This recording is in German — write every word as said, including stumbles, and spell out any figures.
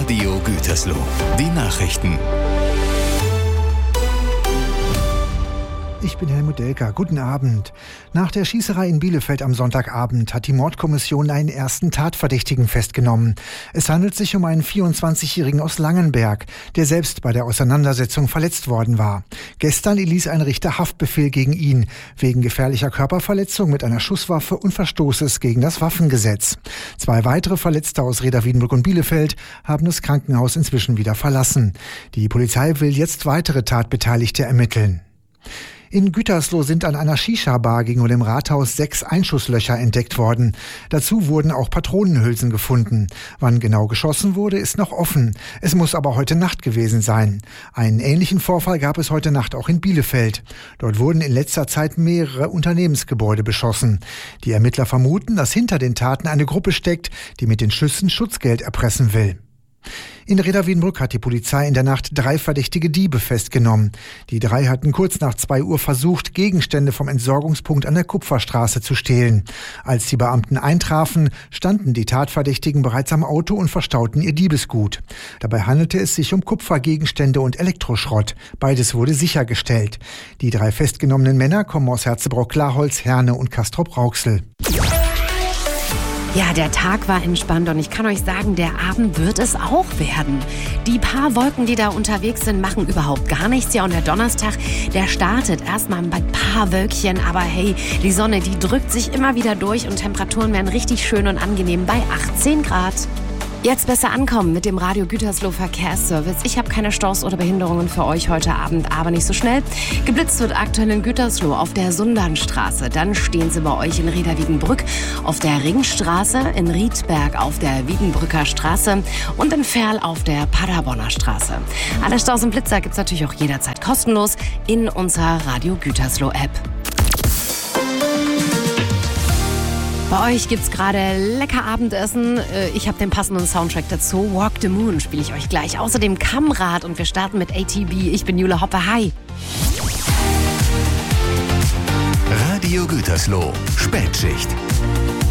Radio Gütersloh. Die Nachrichten. Ich bin Helmut Delker. Guten Abend. Nach der Schießerei in Bielefeld am Sonntagabend hat die Mordkommission einen ersten Tatverdächtigen festgenommen. Es handelt sich um einen vierundzwanzigjährigen aus Langenberg, der selbst bei der Auseinandersetzung verletzt worden war. Gestern erließ ein Richter Haftbefehl gegen ihn, wegen gefährlicher Körperverletzung mit einer Schusswaffe und Verstoßes gegen das Waffengesetz. Zwei weitere Verletzte aus Reda, Wiedenbrück und Bielefeld haben das Krankenhaus inzwischen wieder verlassen. Die Polizei will jetzt weitere Tatbeteiligte ermitteln. In Gütersloh sind an einer Shisha-Bar gegenüber dem Rathaus sechs Einschusslöcher entdeckt worden. Dazu wurden auch Patronenhülsen gefunden. Wann genau geschossen wurde, ist noch offen. Es muss aber heute Nacht gewesen sein. Einen ähnlichen Vorfall gab es heute Nacht auch in Bielefeld. Dort wurden in letzter Zeit mehrere Unternehmensgebäude beschossen. Die Ermittler vermuten, dass hinter den Taten eine Gruppe steckt, die mit den Schüssen Schutzgeld erpressen will. In Reda, Wiedenbrück hat die Polizei in der Nacht drei verdächtige Diebe festgenommen. Die drei hatten kurz nach zwei Uhr versucht, Gegenstände vom Entsorgungspunkt an der Kupferstraße zu stehlen. Als die Beamten eintrafen, standen die Tatverdächtigen bereits am Auto und verstauten ihr Diebesgut. Dabei handelte es sich um Kupfergegenstände und Elektroschrott. Beides wurde sichergestellt. Die drei festgenommenen Männer kommen aus Herzebrock-Klarholz, Herne und Castrop-Rauxel. Ja, der Tag war entspannt und ich kann euch sagen, der Abend wird es auch werden. Die paar Wolken, die da unterwegs sind, machen überhaupt gar nichts. Ja, und der Donnerstag, der startet erstmal mit ein paar Wölkchen. Aber hey, die Sonne, die drückt sich immer wieder durch und Temperaturen werden richtig schön und angenehm bei achtzehn Grad. Jetzt besser ankommen mit dem Radio Gütersloh Verkehrsservice. Ich habe keine Staus oder Behinderungen für euch heute Abend, aber nicht so schnell. Geblitzt wird aktuell in Gütersloh auf der Sundernstraße. Dann stehen sie bei euch in Reda, Wiedenbrück auf der Ringstraße, in Riedberg auf der Wiedenbrücker Straße und in Ferl auf der Paderborner Straße. Alle Staus und Blitzer gibt's natürlich auch jederzeit kostenlos in unserer Radio Gütersloh App. Bei euch gibt's gerade lecker Abendessen. Ich habe den passenden Soundtrack dazu. Walk the Moon spiele ich euch gleich. Außerdem Kammrad und wir starten mit A T B. Ich bin Jule Hoppe. Hi. Radio Gütersloh. Spätschicht.